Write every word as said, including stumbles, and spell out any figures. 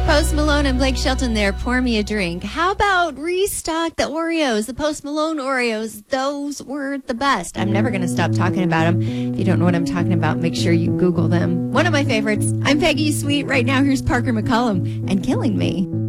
Post Malone and Blake Shelton there. Pour me a drink. How about restock the Oreos, the Post Malone Oreos? Those were the best. I'm never going to stop talking about them. If you don't know what I'm talking about, make sure you Google them. One of my favorites. I'm Peggy Sweet. Right now, here's Parker McCollum and Killing Me.